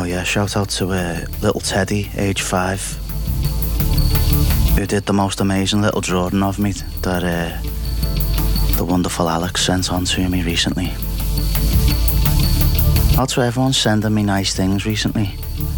yeah, shout out to little Teddy, age 5, who did the most amazing little drawing of me that the wonderful Alex sent on to me recently. Out to everyone sending me nice things recently.